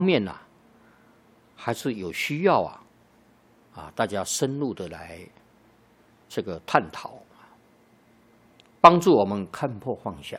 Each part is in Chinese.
面啊，还是有需要大家深入的来这个探讨，帮助我们看破放下。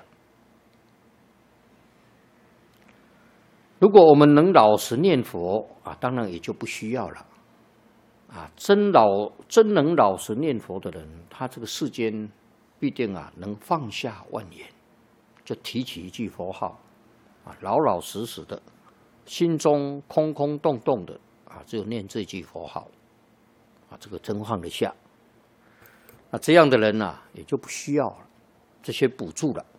如果我们能老实念佛当然也就不需要了真能老实念佛的人，他这个世间必定能放下万言，就提起一句佛号老老实实的，心中空空洞洞的只有念这句佛号这个真放得下。这样的人也就不需要这些补助了。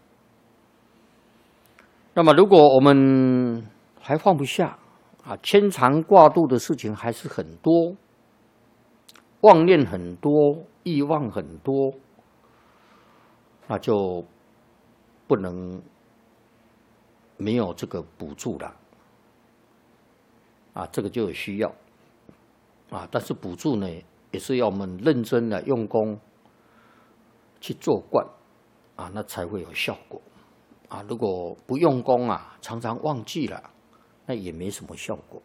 那么如果我们还放不下牵肠挂肚的事情还是很多，妄念很多，欲望很多，那就不能没有这个补助了这个就有需要但是补助呢，也是要我们认真的用功去做惯那才会有效果如果不用功常常忘记了，那也没什么效果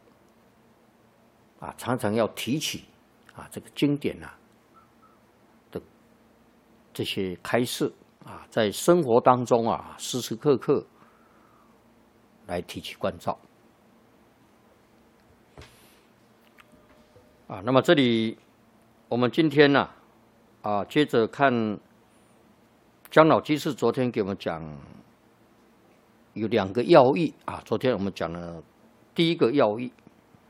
常常要提起这个经典的这些开示在生活当中时时刻刻来提起关照那么这里我们今天接着看姜老居士昨天给我们讲有2个要义昨天我们讲了第一个要义。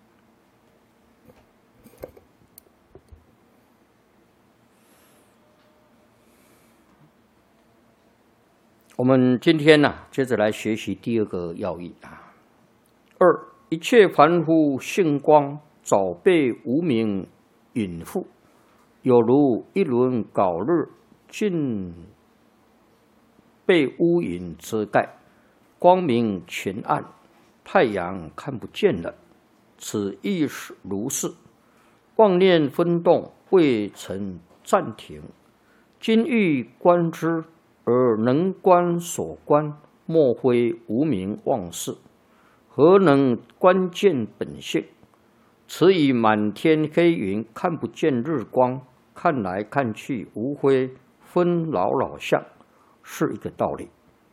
我们今天接着来学习第2个要义2，一切凡夫性光早被无明隐覆，有如一轮槁日尽被乌云遮盖，光明全暗，太阳看不见了。此亦如是，妄念分动未曾暂停，今欲观之，而能观所观，莫非无明妄事，何能观见本性？此以满天黑云看不见日光，看来看去无非分老老相，是一个道理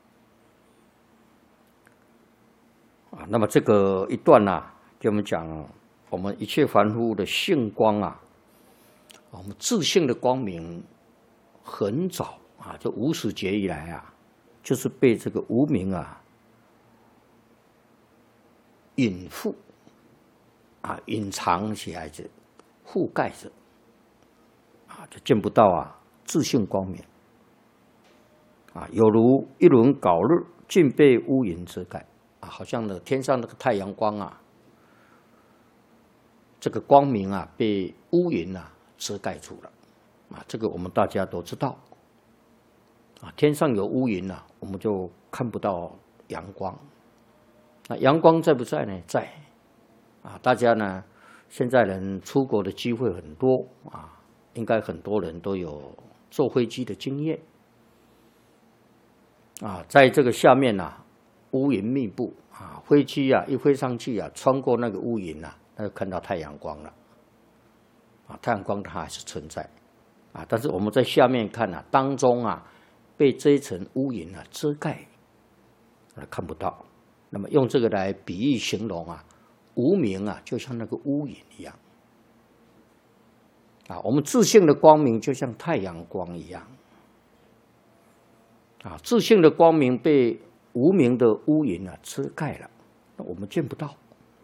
那么这个一段给我们讲，我们一切凡夫的性光我们自性的光明很早就无始劫以来就是被这个无明隐覆隐藏起来着，覆盖着就见不到自性光明有如一轮槁日尽被乌云遮盖好像天上那个太阳光这个光明被乌云遮盖住了这个我们大家都知道天上有乌云我们就看不到阳光阳光在不在呢？在大家呢现在人出国的机会很多应该很多人都有坐飞机的经验在这个下面乌云密布飞机一飞上去穿过那个乌云那就看到太阳光了太阳光它还是存在但是我们在下面看当中被这一层乌云遮盖看不到。那么用这个来比喻形容无明就像那个乌云一样我们自性的光明就像太阳光一样自性的光明被无明的乌云遮盖了，那我们见不到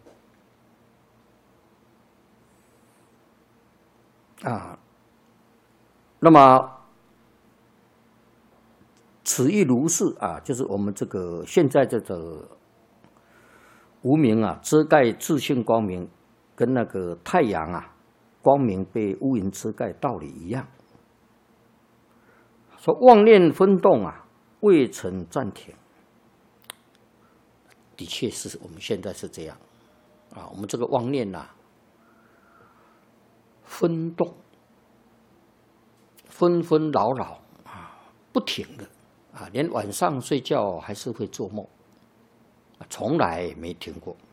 那么此亦如是就是我们这个现在这个无明遮盖自性光明，跟那个太阳光明被乌云遮盖道理一样。说妄念分动未曾暂停，的确是我们现在是这样我们这个妄念分动，纷纷扰扰不停的连晚上睡觉还是会做梦从来没停过